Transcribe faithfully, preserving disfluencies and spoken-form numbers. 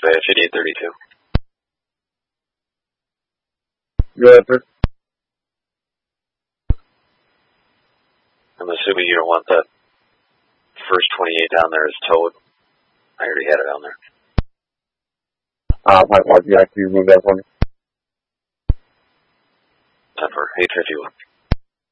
Bay, fifty-eight thirty-two. Go ahead, sir. I'm assuming you don't want that first twenty-eight down there is towed. I already had it down there. Uh, my apologies, you actually remove that for me. ten for eight fifty-one.